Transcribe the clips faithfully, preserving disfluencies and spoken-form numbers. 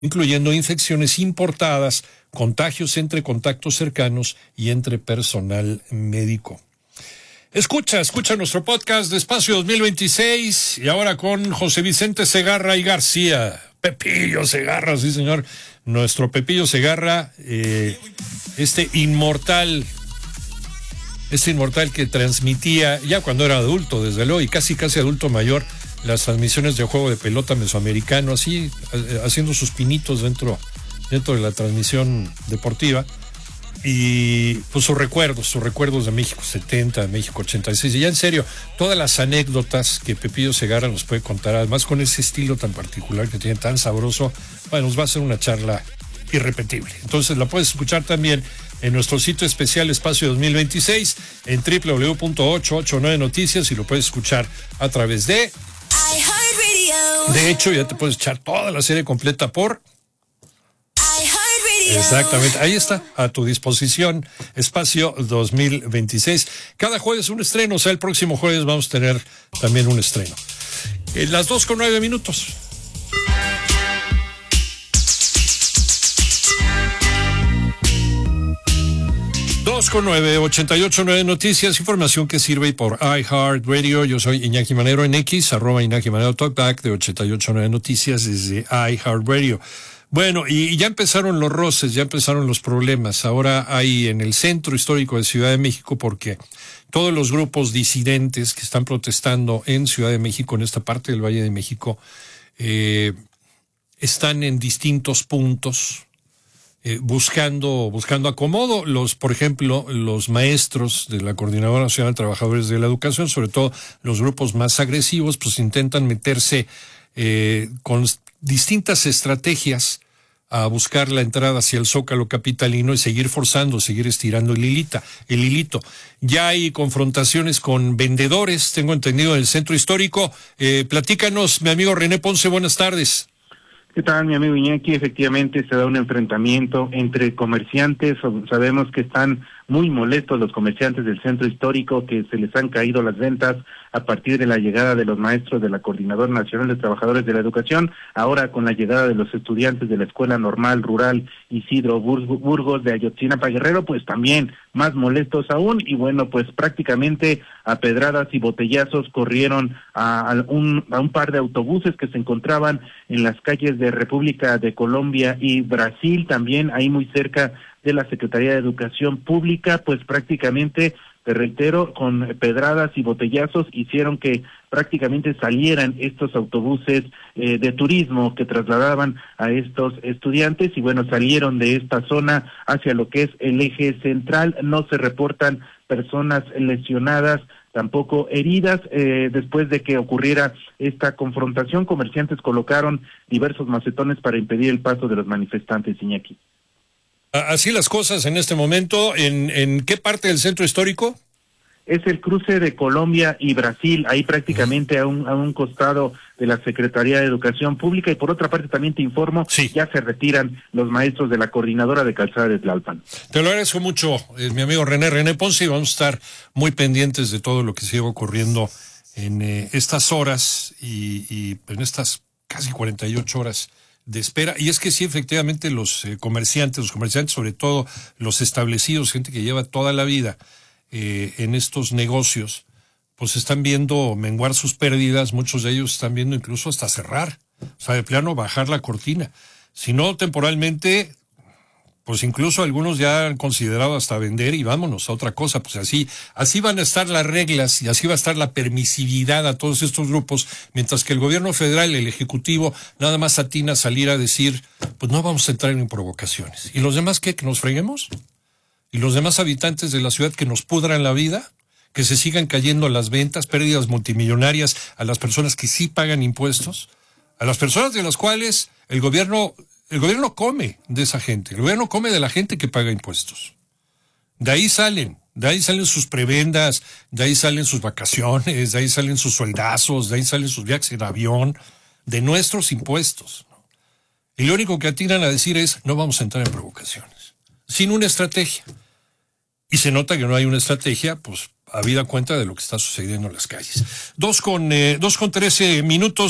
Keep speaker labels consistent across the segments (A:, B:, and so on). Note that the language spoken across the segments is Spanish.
A: incluyendo infecciones importadas, contagios entre contactos cercanos y entre personal médico. Escucha, escucha nuestro podcast de Espacio dos mil veintiséis y ahora con José Vicente Segarra y García. Pepillo Segarra, sí señor, nuestro Pepillo Segarra, eh, este inmortal, este inmortal que transmitía ya cuando era adulto, desde luego, y casi casi adulto mayor, las transmisiones de juego de pelota mesoamericano, así, haciendo sus pinitos dentro, dentro de la transmisión deportiva. Y pues sus recuerdos, sus recuerdos de México setenta, de México ochenta y seis, y ya en serio, todas las anécdotas que Pepillo Segarra nos puede contar, además con ese estilo tan particular que tiene, tan sabroso, bueno, nos va a hacer una charla irrepetible. Entonces la puedes escuchar también en nuestro sitio especial Espacio dos mil veintiséis, en doble u doble u doble u punto ochocientos ochenta y nueve Noticias, y lo puedes escuchar a través de iHeartRadio. De hecho, ya te puedes echar toda la serie completa por Exactamente, ahí está, a tu disposición, Espacio dos mil veintiséis. Cada jueves un estreno, o sea, el próximo jueves vamos a tener también un estreno. En las dos con nueve minutos. dos con nueve, ochenta y ocho punto nueve Noticias, información que sirve por iHeartRadio. Yo soy Iñaki Manero en X, arroba Iñaki Manero Talkback de ochenta y ocho punto nueve Noticias desde iHeartRadio. Bueno, y ya empezaron los roces, ya empezaron los problemas. Ahora hay en el centro histórico de Ciudad de México, porque todos los grupos disidentes que están protestando en Ciudad de México, en esta parte del Valle de México, eh, están en distintos puntos eh, buscando buscando acomodo. Los, por ejemplo, los maestros de la Coordinadora Nacional de Trabajadores de la Educación, sobre todo los grupos más agresivos, pues intentan meterse eh, con distintas estrategias a buscar la entrada hacia el Zócalo capitalino y seguir forzando, seguir estirando el hilita, el hilito. Ya hay confrontaciones con vendedores, tengo entendido, en el centro histórico. Eh, platícanos, mi amigo René Ponce, buenas tardes.
B: ¿Qué tal, mi amigo Iñaki? Efectivamente se da un enfrentamiento entre comerciantes. Sabemos que están muy molestos los comerciantes del centro histórico, que se les han caído las ventas a partir de la llegada de los maestros de la Coordinadora Nacional de Trabajadores de la Educación, ahora con la llegada de los estudiantes de la Escuela Normal Rural Isidro Burgos de Ayotzinapa Guerrero, pues también más molestos aún, y bueno, pues prácticamente a pedradas y botellazos corrieron a, a, un, a un par de autobuses que se encontraban en las calles de República de Colombia y Brasil, también ahí muy cerca de la Secretaría de Educación Pública. Pues prácticamente, te reitero, con pedradas y botellazos hicieron que prácticamente salieran estos autobuses eh, de turismo que trasladaban a estos estudiantes, y bueno, salieron de esta zona hacia lo que es el eje central. No se reportan personas lesionadas, tampoco heridas. Eh, después de que ocurriera esta confrontación, comerciantes colocaron diversos macetones para impedir el paso de los manifestantes, Iñaki.
A: Así las cosas en este momento. ¿En, en qué parte del centro histórico?
B: Es el cruce de Colombia y Brasil, ahí prácticamente a un, a un costado de la Secretaría de Educación Pública. Y por otra parte también te informo, sí, ya se retiran los maestros de la Coordinadora de Calzada de Tlalpan. Te
A: lo agradezco mucho, eh, mi amigo René, René Ponce, y vamos a estar muy pendientes de todo lo que sigue ocurriendo en eh, estas horas y, y en estas casi cuarenta y ocho horas de espera. Y es que sí, efectivamente, los eh, comerciantes, los comerciantes, sobre todo los establecidos, gente que lleva toda la vida eh, en estos negocios, pues están viendo menguar sus pérdidas. Muchos de ellos están viendo incluso hasta cerrar, o sea, de plano bajar la cortina. Si no, temporalmente, pues incluso algunos ya han considerado hasta vender y vámonos a otra cosa. Pues así, así van a estar las reglas y así va a estar la permisividad a todos estos grupos, mientras que el gobierno federal, el ejecutivo, nada más atina a salir a decir, pues no vamos a entrar en provocaciones. ¿Y los demás qué? ¿Que nos freguemos? ¿Y los demás habitantes de la ciudad que nos pudran la vida? ¿Que se sigan cayendo las ventas, pérdidas multimillonarias a las personas que sí pagan impuestos? A las personas de las cuales el gobierno... El gobierno come de esa gente, el gobierno come de la gente que paga impuestos. De ahí salen, de ahí salen sus prebendas, de ahí salen sus vacaciones, de ahí salen sus sueldazos, de ahí salen sus viajes en avión, de nuestros impuestos, ¿no? Y lo único que atinan a decir es, no vamos a entrar en provocaciones, sin una estrategia. Y se nota que no hay una estrategia, pues, habida cuenta de lo que está sucediendo en las calles. Dos con, eh, dos con trece minutos.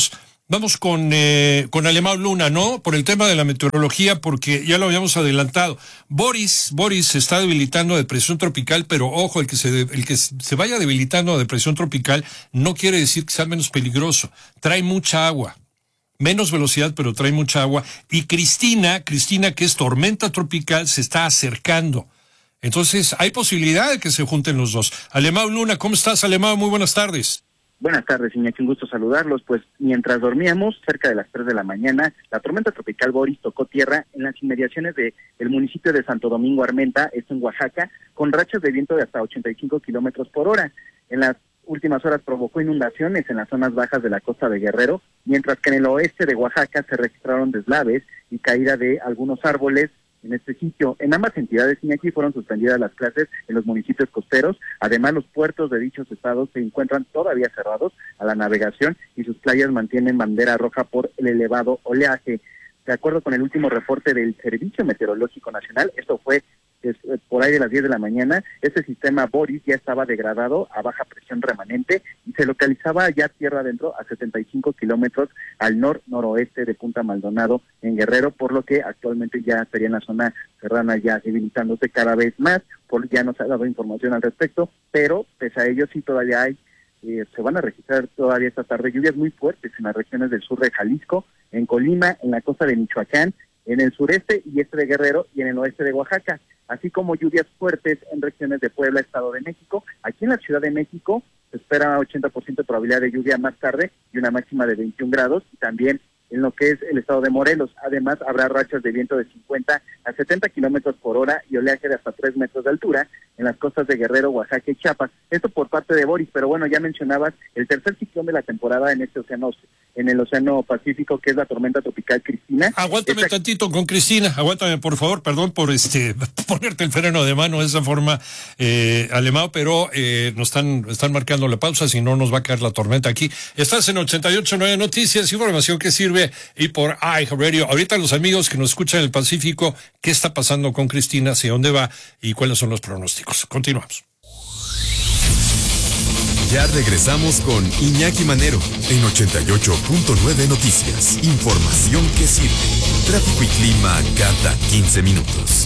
A: Vamos con, eh, con Alemão Luna, ¿no? Por el tema de la meteorología, porque ya lo habíamos adelantado. Boris, Boris se está debilitando a depresión tropical, pero ojo, el que se, de, el que se vaya debilitando a depresión tropical no quiere decir que sea menos peligroso. Trae mucha agua. Menos velocidad, pero trae mucha agua. Y Cristina, Cristina, que es tormenta tropical, se está acercando. Entonces, hay posibilidad de que se junten los dos. Alemão Luna, ¿cómo estás, Alemão? Muy buenas tardes.
C: Buenas tardes, Iñaki, un gusto saludarlos. Pues mientras dormíamos, cerca de las tres de la mañana, la tormenta tropical Boris tocó tierra en las inmediaciones de el municipio de Santo Domingo Armenta, esto en Oaxaca, con rachas de viento de hasta ochenta y cinco kilómetros por hora. En las últimas horas provocó inundaciones en las zonas bajas de la costa de Guerrero, mientras que en el oeste de Oaxaca se registraron deslaves y caída de algunos árboles en este sitio. En ambas entidades, Iñaki, fueron suspendidas las clases en los municipios costeros. Además, los puertos de dichos estados se encuentran todavía cerrados a la navegación y sus playas mantienen bandera roja por el elevado oleaje. De acuerdo con el último reporte del Servicio Meteorológico Nacional, esto fue es, por ahí de las diez de la mañana, este sistema Boris ya estaba degradado a baja presión remanente y se localizaba ya tierra adentro a setenta y cinco kilómetros al nor-noroeste de Punta Maldonado en Guerrero, por lo que actualmente ya estaría en la zona serrana ya debilitándose cada vez más, por ya nos ha dado información al respecto, pero pese a ello sí todavía hay Eh, se van a registrar todavía esta tarde lluvias muy fuertes en las regiones del sur de Jalisco, en Colima, en la costa de Michoacán, en el sureste y este de Guerrero y en el oeste de Oaxaca, así como lluvias fuertes en regiones de Puebla, Estado de México. Aquí en la Ciudad de México se espera ochenta por ciento de probabilidad de lluvia más tarde y una máxima de veintiún grados, y también en lo que es el estado de Morelos. Además, habrá rachas de viento de cincuenta a setenta kilómetros por hora y oleaje de hasta tres metros de altura en las costas de Guerrero, Oaxaca y Chiapas. Esto por parte de Boris, pero bueno, ya mencionabas el tercer ciclón de la temporada en este océano, en el océano Pacífico, que es la tormenta tropical Cristina.
A: Aguántame Esta... tantito con Cristina, aguántame por favor, perdón por este ponerte el freno de mano de esa forma, eh, Alemão, pero eh, nos están, están marcando la pausa, si no nos va a caer la tormenta aquí. Estás en ochenta y ocho punto nueve Noticias, información que sirve, y por iHeartRadio. Ahorita los amigos que nos escuchan en el Pacífico, ¿qué está pasando con Cristina? ¿Hacia dónde va? ¿Y cuáles son los pronósticos? Continuamos.
D: Ya regresamos con Iñaki Manero en ochenta y ocho punto nueve Noticias. Información que sirve. Tráfico y clima cada quince minutos.